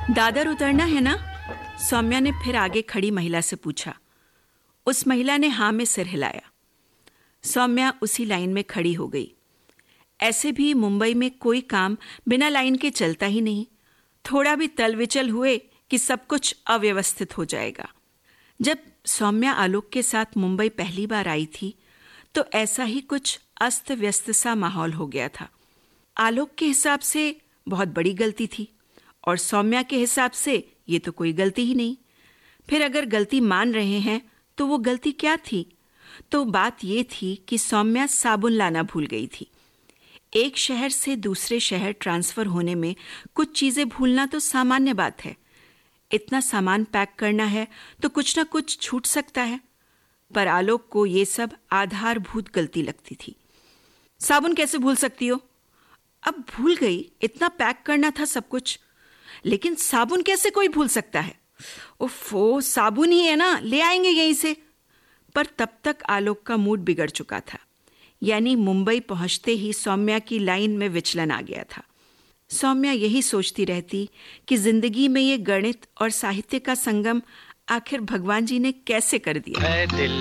दादर उतरना है ना? सौम्या ने फिर आगे खड़ी महिला से पूछा। उस महिला ने हाँ में सिर हिलाया। सौम्या उसी लाइन में खड़ी हो गई। ऐसे भी मुंबई में कोई काम बिना लाइन के चलता ही नहीं। थोड़ा भी तलविचल हुए कि सब कुछ अव्यवस्थित हो जाएगा। जब सौम्या आलोक के साथ मुंबई पहली बार आई थी तो ऐसा ही कुछ अस्त व्यस्त सा माहौल हो गया था। आलोक के हिसाब से बहुत बड़ी गलती थी और सौम्या के हिसाब से ये तो कोई गलती ही नहीं। फिर अगर गलती मान रहे हैं तो वो गलती क्या थी? तो बात ये थी कि सौम्या साबुन लाना भूल गई थी। एक शहर से दूसरे शहर ट्रांसफर होने में कुछ चीजें भूलना तो सामान्य बात है। इतना सामान पैक करना है तो कुछ ना कुछ छूट सकता है, पर आलोक को ये सब आधारभूत गलती लगती थी। साबुन कैसे भूल सकती हो? अब भूल गई, इतना पैक करना था सब कुछ। लेकिन साबुन कैसे कोई भूल सकता है? उफ़ो, साबुन ही है ना, ले आएंगे यहीं से। पर तब तक आलोक का मूड बिगड़ चुका था। यानी मुंबई पहुंचते ही सौम्या की लाइन में विचलन आ गया था। सौम्या यही सोचती रहती कि जिंदगी में ये गणित और साहित्य का संगम आखिर भगवान जी ने कैसे कर दिया।